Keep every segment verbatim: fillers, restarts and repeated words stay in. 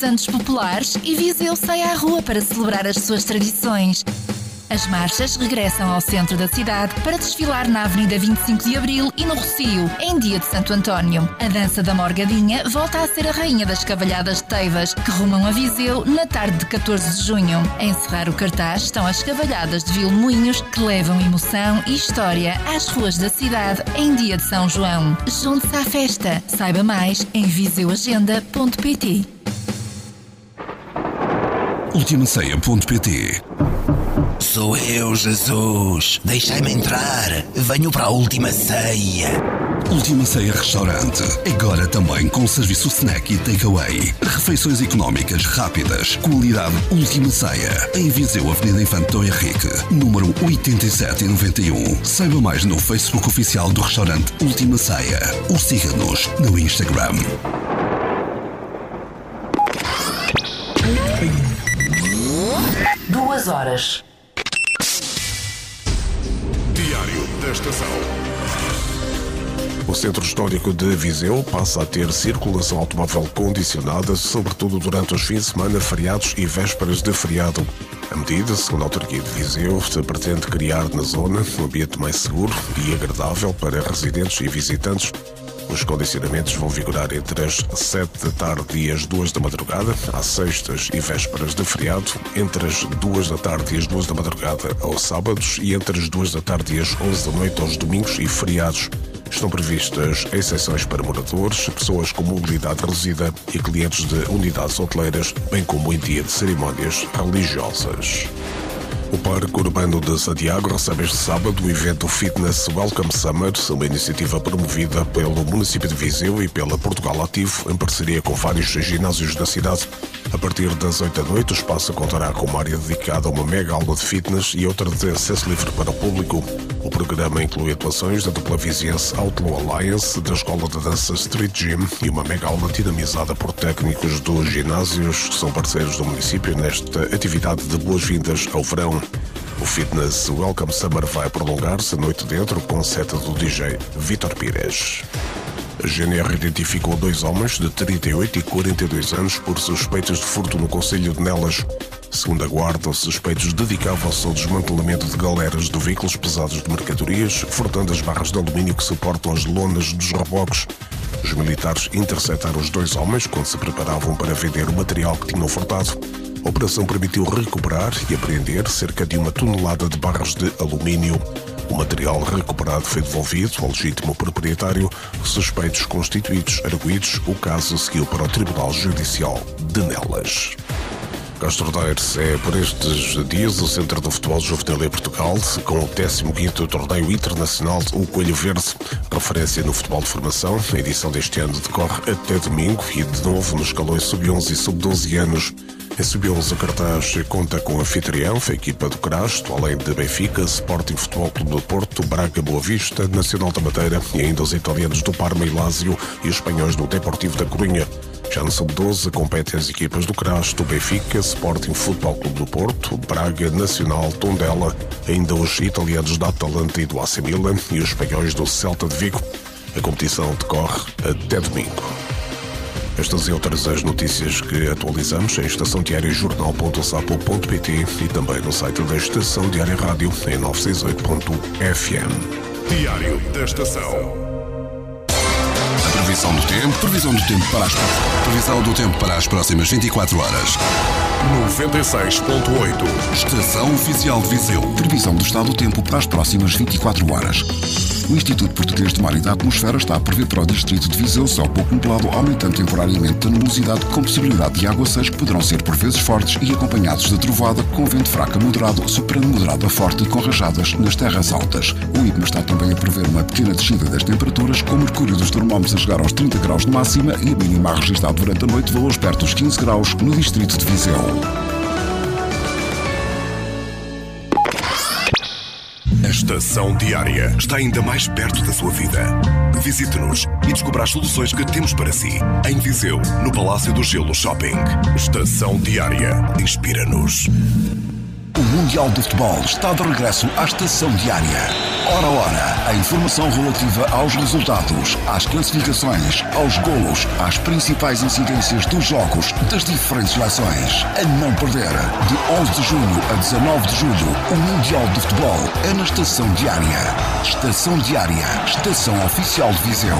Santos populares e Viseu sai à rua para celebrar as suas tradições. As marchas regressam ao centro da cidade para desfilar na Avenida vinte e cinco de Abril e no Rossio, em dia de Santo António. A dança da Morgadinha volta a ser a rainha das cavalhadas de Teivas, que rumam a Viseu na tarde de catorze de junho. A encerrar o cartaz estão as cavalhadas de Vilmoinhos, que levam emoção e história às ruas da cidade em dia de São João. Junte-se à festa. Saiba mais em viseu agenda ponto pt. Ultima Ceia ponto pt. Sou eu, Jesus. Deixai-me entrar. Venho para a Última Ceia. Última Ceia Restaurante. Agora também com serviço snack e takeaway. Refeições económicas rápidas. Qualidade Última Ceia. Em Viseu, Avenida Infante do Henrique, número oitenta e sete e noventa e um. Saiba mais no Facebook oficial do restaurante Última Ceia. Ou siga-nos no Instagram. Duas horas. Diário da Estação. O Centro Histórico de Viseu passa a ter circulação automóvel condicionada, sobretudo durante os fins de semana, feriados e vésperas de feriado. A medida, segundo a autarquia de Viseu, pretende criar na zona um ambiente mais seguro e agradável para residentes e visitantes. Os condicionamentos vão vigorar entre as sete da tarde e as duas da madrugada, às sextas e vésperas de feriado, entre as duas da tarde e as duas da madrugada aos sábados e entre as duas da tarde e as onze da noite aos domingos e feriados. Estão previstas exceções para moradores, pessoas com mobilidade reduzida e clientes de unidades hoteleiras, bem como em dia de cerimónias religiosas. O Parque Urbano de Santiago recebe este sábado o evento Fitness Welcome Summer, uma iniciativa promovida pelo município de Viseu e pela Portugal Ativo, em parceria com vários ginásios da cidade. A partir das oito da noite, o espaço contará com uma área dedicada a uma mega aula de fitness e outra de acesso livre para o público. O programa inclui atuações da dupla viziense Outlaw Alliance, da Escola de Dança Street Gym e uma mega aula dinamizada por técnicos dos ginásios que são parceiros do município nesta atividade de boas-vindas ao verão. O Fitness Welcome Summer vai prolongar-se a noite dentro com o set do D J Vítor Pires. A G N R identificou dois homens de trinta e oito e quarenta e dois anos por suspeitas de furto no concelho de Nelas. Segundo a guarda, os suspeitos dedicavam-se ao desmantelamento de galeras de veículos pesados de mercadorias, furtando as barras de alumínio que suportam as lonas dos reboques. Os militares interceptaram os dois homens quando se preparavam para vender o material que tinham furtado. A operação permitiu recuperar e apreender cerca de uma tonelada de barras de alumínio. O material recuperado foi devolvido ao legítimo proprietário. Suspeitos constituídos arguidos, o caso seguiu para o Tribunal Judicial de Nelas. Castro Daires é, por estes dias, o centro do futebol juvenil em Portugal, com o décimo quinto torneio internacional, o Coelho Verde, referência no futebol de formação. A edição deste ano decorre até domingo e, de novo, nos escalões sub onze e sub doze anos. Em sub onze, o cartaz conta com o anfitrião, a equipa do Crasto, além de Benfica, Sporting Futebol Clube do Porto, Braga, Boa Vista, Nacional da Madeira e ainda os italianos do Parma e Lazio e os espanhóis do Deportivo da Coruña. Já no sub doze competem as equipas do Crasto, Benfica, Sporting Futebol Clube do Porto, Braga, Nacional, Tondela, ainda os italianos da Atalanta e do A C Milan e os espanhóis do Celta de Vigo. A competição decorre até domingo. Estas e outras as notícias que atualizamos em estação diária jornal ponto sapo ponto pt e também no site da Estação Diária Rádio em novecentos e sessenta e oito ponto f m. Diário da Estação. Previsão do tempo, previsão do tempo para as previsão do tempo para as próximas vinte e quatro horas. noventa e seis ponto oito. Estação Oficial de Viseu. Previsão do estado do tempo para as próximas vinte e quatro horas. O Instituto Português de Mar e da Atmosfera está a prever para o distrito de Viseu céu pouco nublado, aumentando temporariamente a nebulosidade com possibilidade de aguaceiros que poderão ser por vezes fortes e acompanhados de trovada com vento fraco a moderado, superando moderado a forte e com rajadas nas terras altas. O I P M A está também a prever uma pequena descida das temperaturas, com o mercúrio dos termómetros a chegar aos trinta graus de máxima e a mínima a registrar durante a noite valores perto dos quinze graus no distrito de Viseu. A Estação Diária está ainda mais perto da sua vida. Visite-nos e descubra as soluções que temos para si. Em Viseu, no Palácio do Gelo Shopping. Estação Diária. Inspira-nos. O Mundial de Futebol está de regresso à Estação Diária. Hora a hora, a informação relativa aos resultados, às classificações, aos golos, às principais incidências dos jogos das diferentes seleções. A não perder, de onze de junho a dezanove de julho, o Mundial de Futebol é na Estação Diária. Estação Diária, estação oficial de Viseu.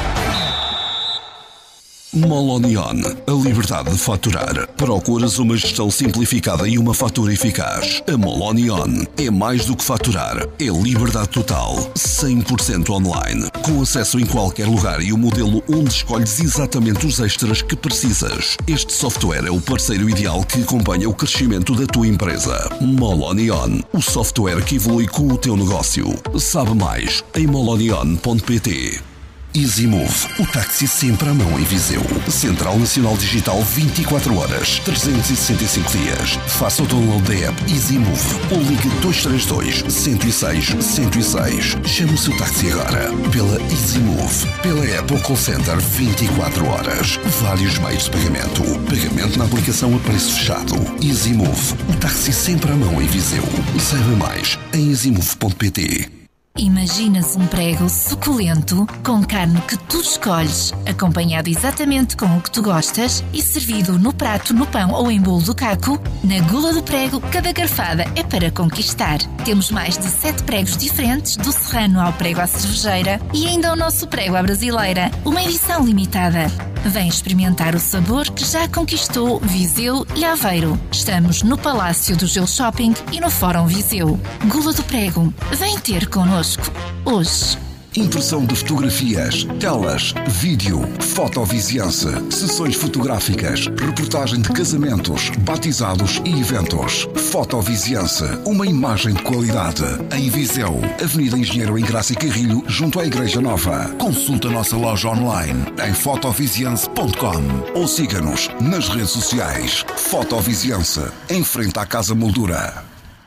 Molonion, a liberdade de faturar. Procuras uma gestão simplificada e uma fatura eficaz? A Molonion é mais do que faturar, é liberdade total, cem por cento online, com acesso em qualquer lugar e o modelo onde escolhes exatamente os extras que precisas. Este software é o parceiro ideal que acompanha o crescimento da tua empresa. Molonion, o software que evolui com o teu negócio. Sabe mais em molonion ponto pt. EasyMove, o táxi sempre à mão em Viseu. Central Nacional Digital vinte e quatro horas, trezentos e sessenta e cinco dias. Faça o download da app EasyMove ou ligue dois três dois, um zero seis, um zero seis. Chame o seu táxi agora pela EasyMove, pela app ou call center vinte e quatro horas. Vários meios de pagamento. Pagamento na aplicação a preço fechado. EasyMove, o táxi sempre à mão em Viseu. Saiba mais em easymove ponto pt. Imaginas um prego suculento, com carne que tu escolhes, acompanhado exatamente com o que tu gostas e servido no prato, no pão ou em bolo do caco? Na Gula do Prego, cada garfada é para conquistar. Temos mais de sete pregos diferentes, do serrano ao prego à cervejeira e ainda o nosso prego à brasileira, uma edição limitada. Vem experimentar o sabor que já conquistou Viseu e Aveiro. Estamos no Palácio do Gelo Shopping e no Fórum Viseu. Gula do Prego, vem ter connosco hoje. Impressão de fotografias, telas, vídeo, fotoviziança, sessões fotográficas, reportagem de casamentos, batizados e eventos. Fotoviziança, uma imagem de qualidade. Em Viseu, Avenida Engenheiro Engraça e Carrilho, junto à Igreja Nova. Consulta a nossa loja online em fotoviziança ponto com ou siga-nos nas redes sociais. Fotoviziança, em frente à Casa Moldura.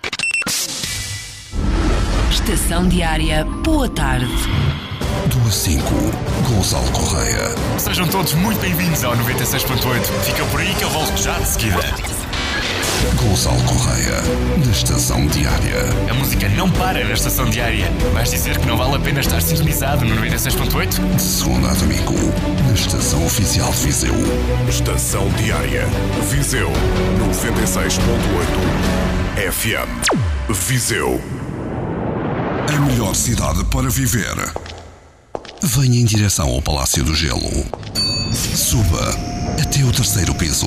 Estação Diária, boa tarde. Do A cinco, Gonçalo Correia. Sejam todos muito bem-vindos ao noventa e seis ponto oito. Fica por aí que eu volto já de seguida. Gonçalo Correia, na Estação Diária. A música não para na Estação Diária. Vais dizer que não vale a pena estar sintonizado no noventa e seis ponto oito? De segunda a domingo, na Estação Oficial de Viseu. Estação Diária, Viseu, noventa e seis ponto oito F M. Viseu. A melhor cidade para viver. Venha em direção ao Palácio do Gelo. Suba até o terceiro piso.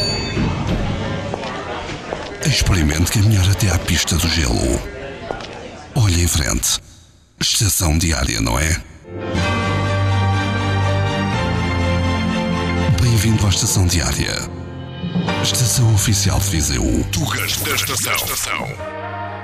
Experimente caminhar até à pista do gelo. Olhe em frente. Estação Diária, não é? Bem-vindo à Estação Diária. Estação Oficial de Viseu. Tugas da Estação.